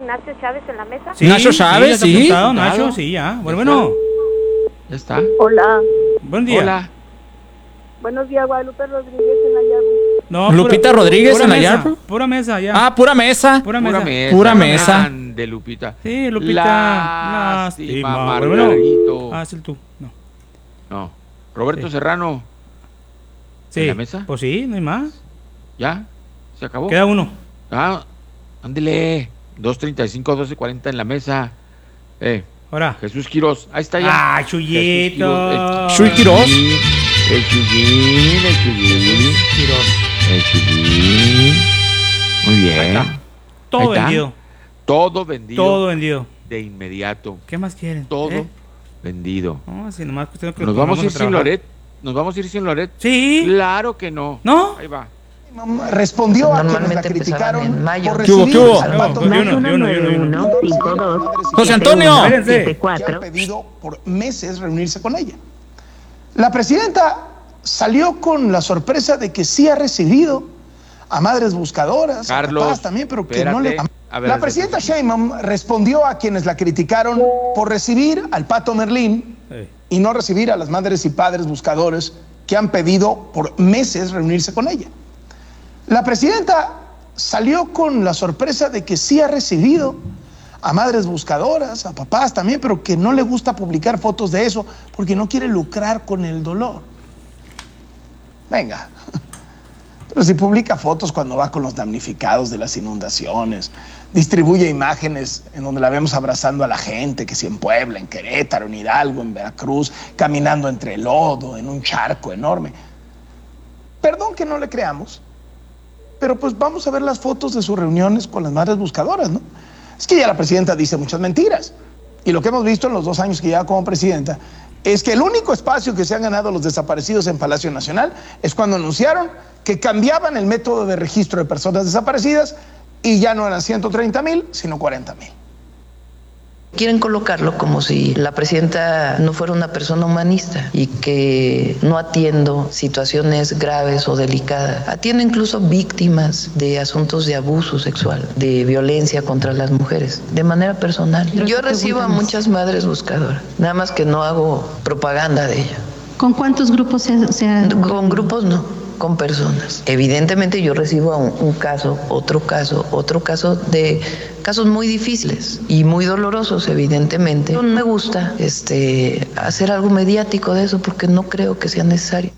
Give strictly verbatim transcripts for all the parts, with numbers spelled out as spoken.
Ignacio Chávez en la mesa? Sí, Nacho Chávez, sí. sí. Ya está Nacho, sí, ya. Bueno, bueno. Ya está. Hola. Buen día. Hola. Buenos días, Guadalupe Rodríguez en la llave. No, Lupita pura, Rodríguez pura en la mesa, Yarpo. Pura mesa, ya. Ah, pura mesa. Pura Pura mesa. mesa. Pura mesa. De Lupita. Sí, Lupita. Lástima, Lástima. Margarito. Bueno, ah, es el tú. No. No. Roberto Sí. Serrano. Sí. ¿En la mesa? Pues sí, no hay más. ¿Ya? ¿Se acabó? Queda uno. Ah, ándele. dos treinta y cinco, doce cuarenta en la mesa. Eh, Ahora. Jesús Quirós. Ahí está ya. Ah, Chuyito. Chuy Quirós. El Chuyín, el Chuyín. El Chuyín. Muy Ahí bien. está. Todo Ahí está. vendido. Todo vendido. Todo vendido. De inmediato. ¿Qué más quieren? Todo ¿Eh? vendido. No, si nomás cuestión que ¿Nos lo vamos a ir pongamos sin trabajar. Loret? ¿Nos vamos a ir sin Loret? Sí. Claro que no. ¿No? Ahí va. Respondió a quienes la Normalmente criticaron empezaban en mayo. por ¿Qué hubo, recibir qué hubo? al No, Pato pues, Mel, yo no, yo no, yo no, yo no. cinco dos José Antonio. Espérense. que han pedido por meses reunirse con ella. La presidenta salió con la sorpresa de que sí ha recibido a madres buscadoras, Carlos, a papás también, pero que no le... espérate. A ver, La a ver, presidenta a ver. Sheinbaum respondió a quienes la criticaron por recibir al Pato Merlín Sí. y no recibir a las madres y padres buscadores que han pedido por meses reunirse con ella. La presidenta salió con la sorpresa de que sí ha recibido a madres buscadoras, a papás también, pero que no le gusta publicar fotos de eso porque no quiere lucrar con el dolor. Venga, pero si publica fotos cuando va con los damnificados de las inundaciones, distribuye imágenes en donde la vemos abrazando a la gente, que si en Puebla, en Querétaro, en Hidalgo, en Veracruz, caminando entre el lodo, en un charco enorme. Perdón que no le creamos, pero pues vamos a ver las fotos de sus reuniones con las madres buscadoras, ¿no? Es que ya la presidenta dice muchas mentiras. Y lo que hemos visto en los dos años que lleva como presidenta es que el único espacio que se han ganado los desaparecidos en Palacio Nacional es cuando anunciaron que cambiaban el método de registro de personas desaparecidas y ya no eran ciento treinta mil, sino cuarenta mil. Quieren colocarlo como si la presidenta no fuera una persona humanista y que no atiendo situaciones graves o delicadas. Atiendo incluso víctimas de asuntos de abuso sexual, de violencia contra las mujeres, de manera personal. Yo recibo a muchas madres buscadoras, nada más que no hago propaganda de ello. ¿Con cuántos grupos se, se ha... Con grupos no, con personas. Evidentemente yo recibo a un, un caso, otro caso, otro caso de casos muy difíciles y muy dolorosos, evidentemente. No me gusta este, hacer algo mediático de eso porque no creo que sea necesario.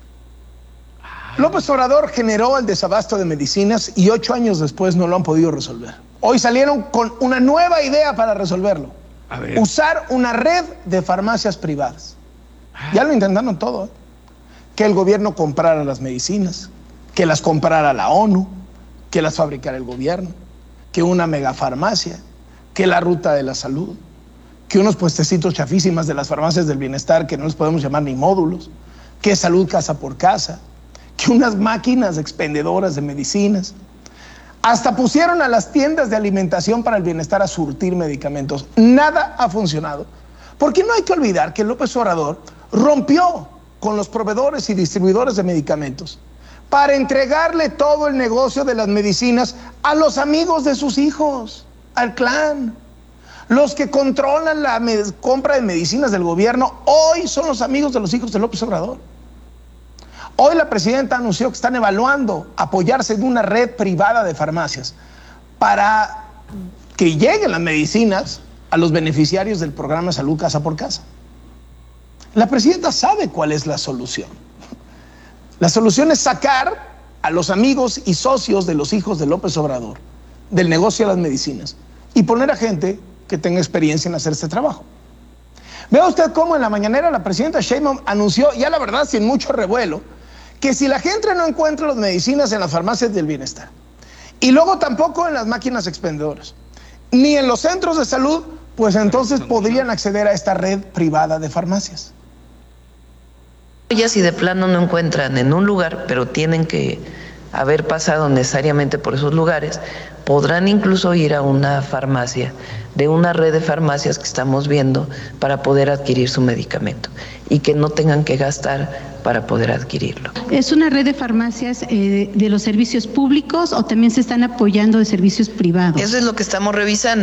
López Obrador generó el desabasto de medicinas y ocho años después no lo han podido resolver. Hoy salieron con una nueva idea para resolverlo. A ver. Usar una red de farmacias privadas. Ya lo intentaron todo, ¿eh? Que el gobierno comprara las medicinas, que las comprara la ONU, que las fabricara el gobierno, que una megafarmacia, que la ruta de la salud, que unos puestecitos chafísimas de las farmacias del bienestar que no les podemos llamar ni módulos, que salud casa por casa, que unas máquinas expendedoras de medicinas. Hasta pusieron a las tiendas de alimentación para el bienestar a surtir medicamentos. Nada ha funcionado. Porque no hay que olvidar que López Obrador rompió con los proveedores y distribuidores de medicamentos para entregarle todo el negocio de las medicinas a los amigos de sus hijos, al clan. Los que controlan la compra de medicinas del gobierno hoy son los amigos de los hijos de López Obrador. Hoy la presidenta anunció que están evaluando apoyarse en una red privada de farmacias para que lleguen las medicinas a los beneficiarios del programa Salud Casa por Casa. La presidenta sabe cuál es la solución. La solución es sacar a los amigos y socios de los hijos de López Obrador del negocio de las medicinas y poner a gente que tenga experiencia en hacer este trabajo. Vea usted cómo en la mañanera la presidenta Sheinbaum anunció, ya la verdad sin mucho revuelo, que si la gente no encuentra las medicinas en las farmacias del bienestar y luego tampoco en las máquinas expendedoras ni en los centros de salud, pues entonces podrían acceder a esta red privada de farmacias. Ya si de plano no encuentran en un lugar, pero tienen que haber pasado necesariamente por esos lugares, podrán incluso ir a una farmacia, de una red de farmacias que estamos viendo para poder adquirir su medicamento y que no tengan que gastar para poder adquirirlo. ¿Es una red de farmacias eh, de los servicios públicos o también se están apoyando de servicios privados? Eso es lo que estamos revisando.